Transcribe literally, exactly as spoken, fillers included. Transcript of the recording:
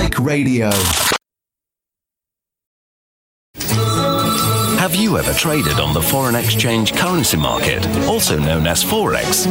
Like Radio. Have you ever traded on the foreign exchange currency market, also known as Forex?